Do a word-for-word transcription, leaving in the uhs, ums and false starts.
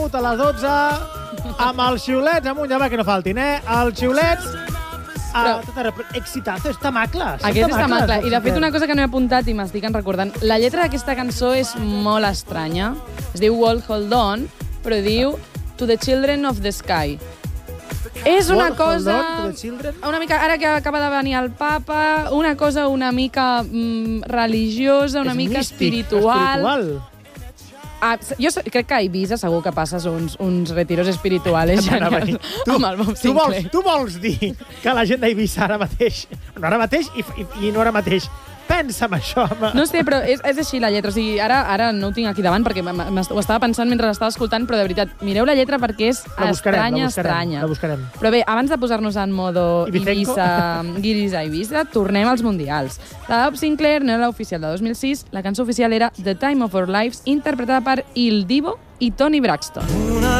Vermut a les dotze, amb els xiulets amunt, ja va que no faltin, eh? Els xiulets... Ah, Exitazo, és tamacle. Aquest és tamacle. I de fet una cosa que no he apuntat i m'estic recordant, la lletra d'aquesta cançó és molt estranya. Es diu World Hold On, però diu To the Children of the Sky. És una cosa... Una mica, ara que acaba de venir el papa, una cosa una mica mm, religiosa, una mica espiritual. espiritual. Ah, jo crec que a Ibiza segur que passes uns, uns retiros espirituals genials tu, amb el Bob tu, vols, tu vols dir que la gent d'Ibiza ara mateix, no ara mateix i, i, i no ara mateix, pensa en això. Home. No sé, però és, és així la lletra. O sigui, ara, ara no ho tinc aquí davant perquè ho estava pensant mentre l'estava escoltant, però de veritat, mireu la lletra perquè és la buscarem, estranya, la buscarem, estranya. La buscarem. Però bé, abans de posar-nos en modo Ibiza, Ibiza, Ibiza, tornem als mundials. La Bob Sinclair no era l'oficial de dos mil sis, la cançó oficial era The Time of Our Lives, interpretada per Il Divo i Toni Braxton.